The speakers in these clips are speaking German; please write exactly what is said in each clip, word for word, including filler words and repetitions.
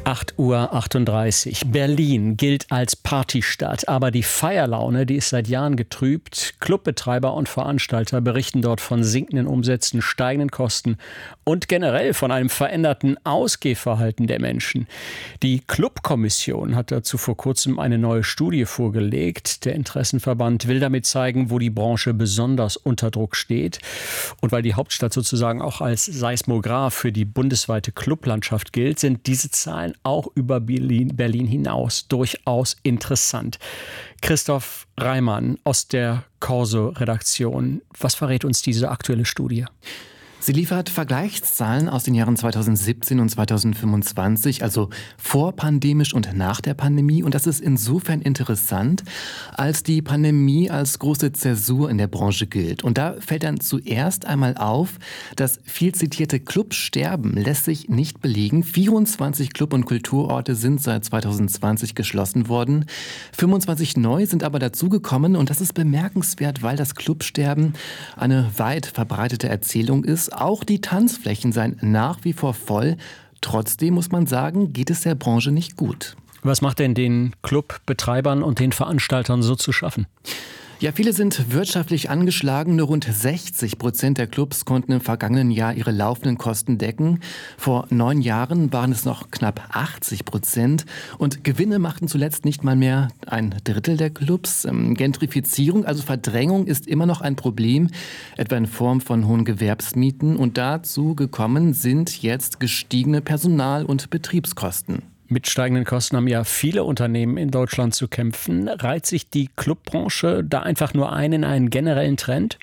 acht Uhr achtunddreißig. Berlin gilt als Partystadt, aber die Feierlaune, die ist seit Jahren getrübt. Clubbetreiber und Veranstalter berichten dort von sinkenden Umsätzen, steigenden Kosten und generell von einem veränderten Ausgehverhalten der Menschen. Die Clubkommission hat dazu vor kurzem eine neue Studie vorgelegt. Der Interessenverband will damit zeigen, wo die Branche besonders unter Druck steht. Und weil die Hauptstadt sozusagen auch als Seismograph für die bundesweite Clublandschaft gilt, sind diese Zahlen auch über Berlin, Berlin hinaus durchaus interessant. Christoph Reimann aus der Corso-Redaktion. Was verrät uns diese aktuelle Studie? Sie liefert Vergleichszahlen aus den Jahren zweitausendsiebzehn und zweitausendfünfundzwanzig, also vorpandemisch und nach der Pandemie. Und das ist insofern interessant, als die Pandemie als große Zäsur in der Branche gilt. Und da fällt dann zuerst einmal auf, das viel zitierte Clubsterben lässt sich nicht belegen. vierundzwanzig Club- und Kulturorte sind seit zweitausendzwanzig geschlossen worden. fünfundzwanzig neu sind aber dazugekommen. Und das ist bemerkenswert, weil das Clubsterben eine weit verbreitete Erzählung ist. Auch die Tanzflächen seien nach wie vor voll. Trotzdem muss man sagen, geht es der Branche nicht gut. Was macht denn den Clubbetreibern und den Veranstaltern so zu schaffen? Ja, viele sind wirtschaftlich angeschlagen. Nur rund sechzig Prozent der Clubs konnten im vergangenen Jahr ihre laufenden Kosten decken. Vor neun Jahren waren es noch knapp achtzig Prozent. Und Gewinne machten zuletzt nicht mal mehr ein Drittel der Clubs. Gentrifizierung, also Verdrängung, ist immer noch ein Problem, etwa in Form von hohen Gewerbsmieten. Und dazu gekommen sind jetzt gestiegene Personal- und Betriebskosten. Mit steigenden Kosten haben ja viele Unternehmen in Deutschland zu kämpfen. Reiht sich die Clubbranche da einfach nur ein in einen generellen Trend?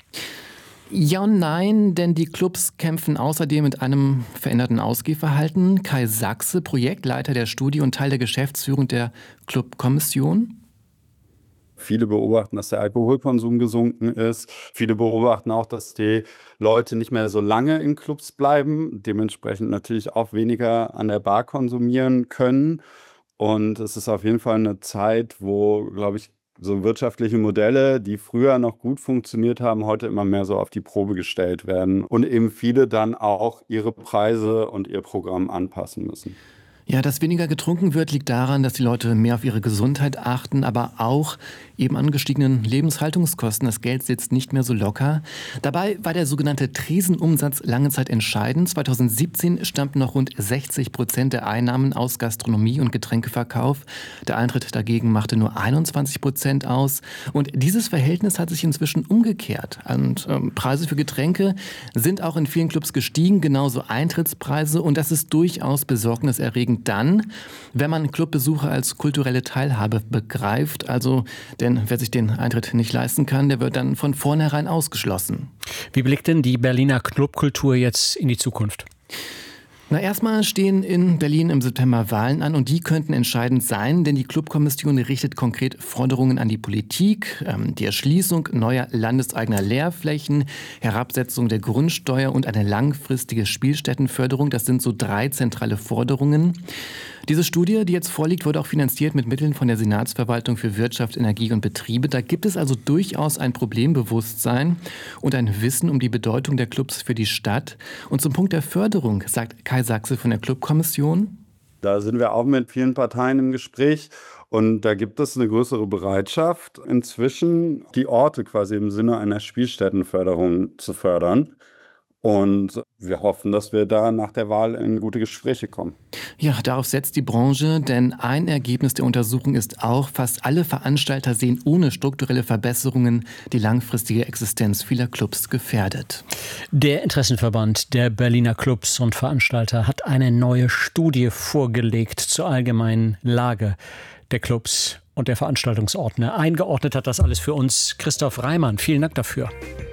Ja und nein, denn die Clubs kämpfen außerdem mit einem veränderten Ausgehverhalten. Kai Sachse, Projektleiter der Studie und Teil der Geschäftsführung der Clubkommission. Viele beobachten, dass der Alkoholkonsum gesunken ist. Viele beobachten auch, dass die Leute nicht mehr so lange in Clubs bleiben, dementsprechend natürlich auch weniger an der Bar konsumieren können. Und es ist auf jeden Fall eine Zeit, wo, glaube ich, so wirtschaftliche Modelle, die früher noch gut funktioniert haben, heute immer mehr so auf die Probe gestellt werden. Und eben viele dann auch ihre Preise und ihr Programm anpassen müssen. Ja, dass weniger getrunken wird, liegt daran, dass die Leute mehr auf ihre Gesundheit achten, aber auch eben an gestiegenen Lebenshaltungskosten. Das Geld sitzt nicht mehr so locker. Dabei war der sogenannte Tresenumsatz lange Zeit entscheidend. zweitausendsiebzehn stammten noch rund sechzig Prozent der Einnahmen aus Gastronomie und Getränkeverkauf. Der Eintritt dagegen machte nur einundzwanzig Prozent aus. Und dieses Verhältnis hat sich inzwischen umgekehrt. Und ähm, Preise für Getränke sind auch in vielen Clubs gestiegen, genauso Eintrittspreise. Und das ist durchaus besorgniserregend dann, wenn man Clubbesucher als kulturelle Teilhabe begreift. Also, denn wer sich den Eintritt nicht leisten kann, der wird dann von vornherein ausgeschlossen. Wie blickt denn die Berliner Clubkultur jetzt in die Zukunft? Na, erstmal stehen in Berlin im September Wahlen an und die könnten entscheidend sein, denn die Clubkommission richtet konkret Forderungen an die Politik, ähm, die Erschließung neuer landeseigener Lehrflächen, Herabsetzung der Grundsteuer und eine langfristige Spielstättenförderung. Das sind so drei zentrale Forderungen. Diese Studie, die jetzt vorliegt, wurde auch finanziert mit Mitteln von der Senatsverwaltung für Wirtschaft, Energie und Betriebe. Da gibt es also durchaus ein Problembewusstsein und ein Wissen um die Bedeutung der Clubs für die Stadt. Und zum Punkt der Förderung sagt Kai Sachse von der Clubkommission: Da sind wir auch mit vielen Parteien im Gespräch. Und da gibt es eine größere Bereitschaft, inzwischen die Orte quasi im Sinne einer Spielstättenförderung zu fördern. Und wir hoffen, dass wir da nach der Wahl in gute Gespräche kommen. Ja, darauf setzt die Branche, denn ein Ergebnis der Untersuchung ist auch, fast alle Veranstalter sehen ohne strukturelle Verbesserungen die langfristige Existenz vieler Clubs gefährdet. Der Interessenverband der Berliner Clubs und Veranstalter hat eine neue Studie vorgelegt zur allgemeinen Lage der Clubs und der Veranstaltungsorte. Eingeordnet hat das alles für uns Christoph Reimann. Vielen Dank dafür.